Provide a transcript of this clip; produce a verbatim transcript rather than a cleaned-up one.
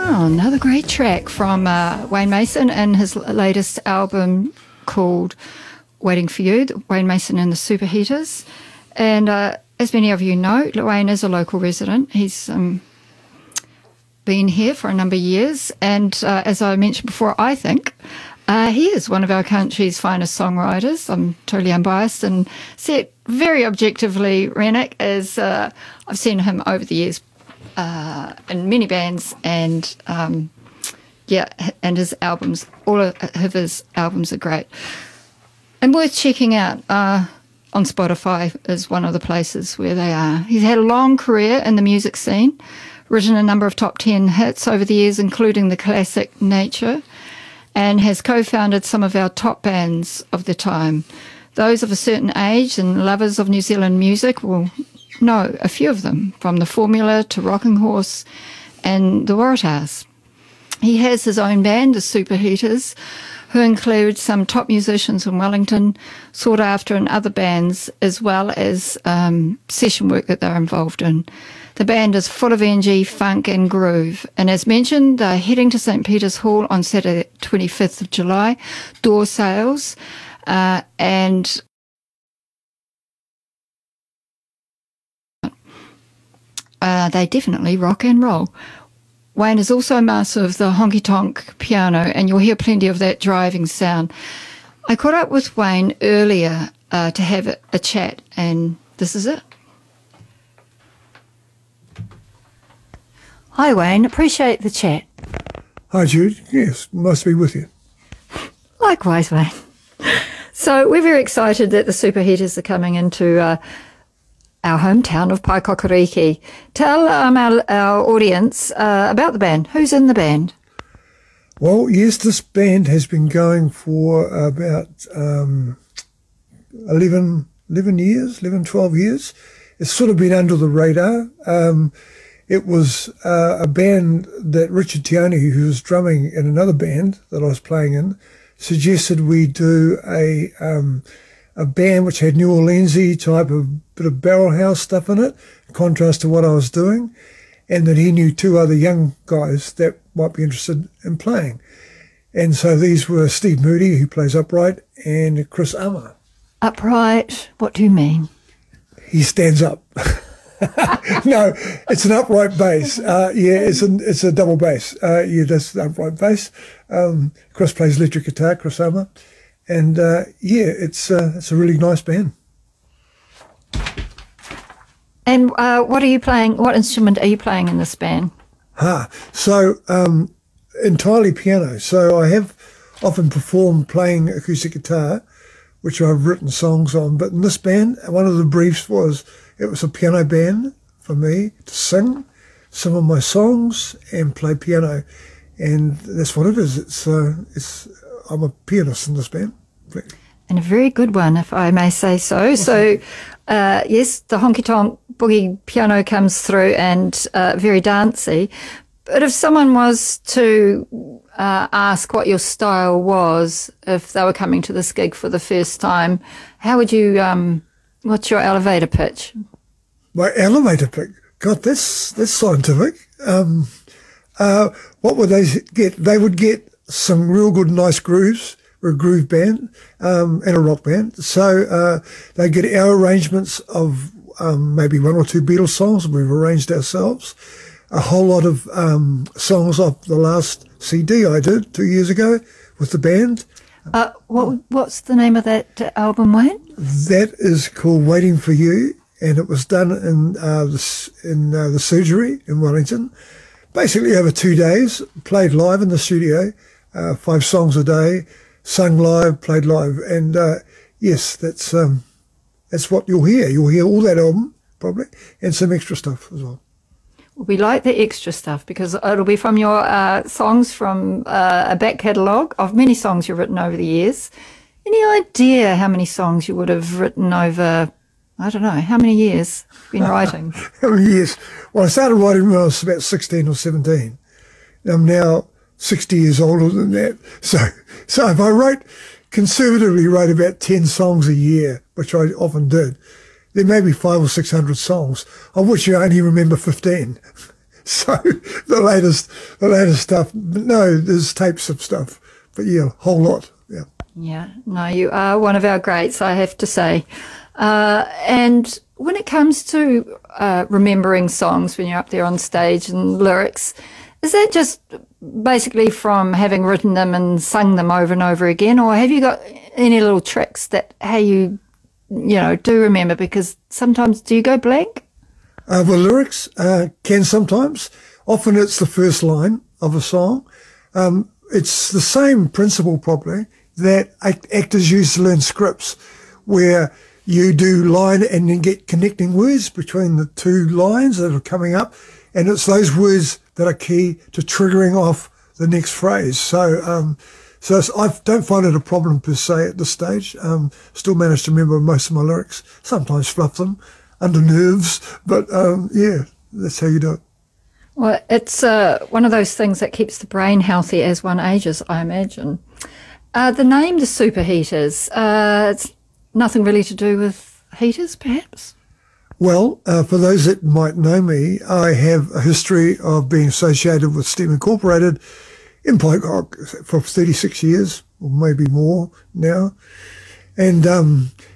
Oh, another great track from uh, Wayne Mason and his latest album called Waiting for You, Wayne Mason and the Superheaters. And uh, as many of you know, Wayne is a local resident. He's um, been here for a number of years. And uh, as I mentioned before, I think uh, he is one of our country's finest songwriters. I'm totally unbiased and say it very objectively, Rennick, as uh, I've seen him over the years uh, in many bands, and um, yeah, and his albums, all of his albums are great and worth checking out. Uh, on Spotify is one of the places where they are. He's had a long career in the music scene, written a number of top ten hits over the years, including the classic Nature, and has co-founded some of our top bands of the time. Those of a certain age and lovers of New Zealand music will know a few of them, from The Formula to Rocking Horse and The Waratahs. He has his own band, the Superheaters, who include some top musicians in Wellington, sought after in other bands, as well as um, session work that they're involved in. The band is full of energy, funk and groove. And as mentioned, they're heading to Saint Peter's Hall on Saturday, twenty-fifth of July, door sales. Uh, and uh, they definitely rock and roll. Wayne is also a master of the honky-tonk piano, and you'll hear plenty of that driving sound. I caught up with Wayne earlier uh, to have a, a chat, and this is it. Hi, Wayne. Appreciate the chat. Hi, Jude. Yes, nice to be with you. Likewise, Wayne. So we're very excited that the Superheaters are coming into uh, our hometown of Paikokariki. Tell um, our, our audience uh, about the band. Who's in the band? Well, yes, this band has been going for about um, eleven, eleven years, eleven, twelve years. It's sort of been under the radar. Um, it was uh, a band that Richard Tioni, who was drumming in another band that I was playing in, suggested we do a um, a band which had New Orleans-y type of bit of barrel house stuff in it, in contrast to what I was doing, and that he knew two other young guys that might be interested in playing. And so these were Steve Moody, who plays upright, and Chris Ama. Upright? What do you mean? He stands up. No, it's an upright bass. Uh, yeah, it's a, it's a double bass. Uh, yeah, that's the upright bass. Um, Chris plays electric guitar, Chris Ama. And uh, yeah, it's uh, it's a really nice band. And uh, what are you playing? What instrument are you playing in this band? Ha! So um, entirely piano. So I have often performed playing acoustic guitar, which I've written songs on. But in this band, one of the briefs was it was a piano band for me to sing some of my songs and play piano, and that's what it is. It's uh, it's. I'm a pianist in this band. And a very good one, if I may say so. So, uh, yes, the honky-tonk boogie piano comes through and uh, very dancey. But if someone was to uh, ask what your style was if they were coming to this gig for the first time, how would you, um, what's your elevator pitch? My elevator pitch? God, that's, that's scientific. Um, uh, what would they get? They would get some real good, nice grooves. We're a groove band um, and a rock band. So uh, they get our arrangements of um, maybe one or two Beatles songs we've arranged ourselves. A whole lot of um, songs off the last C D I did two years ago with the band. Uh, what What's the name of that album, Wayne? That is called Waiting for You, and it was done in, uh, the, in uh, the Surgery in Wellington. Basically over two days, played live in the studio. Uh, five songs a day, sung live, played live, and uh, yes, that's um, that's what you'll hear. You'll hear all that album probably, and some extra stuff as well. We like the extra stuff because it'll be from your uh, songs from uh, a back catalogue of many songs you've written over the years. Any idea how many songs you would have written over? I don't know how many years you've been writing. How many years? Well, I started writing when I was about sixteen or seventeen. I'm now sixty years older than that. So, so if I wrote, conservatively wrote about ten songs a year, which I often did, there may be five or six hundred songs, of which you only remember fifteen. So the latest, the latest stuff. No, there's tapes of stuff, but yeah, a whole lot. Yeah. Yeah. No, you are one of our greats, I have to say. Uh, and when it comes to uh, remembering songs when you're up there on stage and lyrics, is that just basically from having written them and sung them over and over again, or have you got any little tricks that how you, you know, do remember? Because sometimes do you go blank? Uh, the lyrics uh, can sometimes. Often it's the first line of a song. Um, it's the same principle probably that act- actors use to learn scripts, where you do line and then get connecting words between the two lines that are coming up, and it's those words that are key to triggering off the next phrase. So, um, so it's, I don't find it a problem per se at this stage. Um, still manage to remember most of my lyrics. Sometimes fluff them under nerves, but um, yeah, that's how you do it. Well, it's uh, one of those things that keeps the brain healthy as one ages, I imagine. Uh, the name, the Superheaters, uh, it's nothing really to do with heaters, perhaps? Well, uh, for those that might know me, I have a history of being associated with Steam Incorporated in Pocock for thirty-six years, or maybe more now. And um,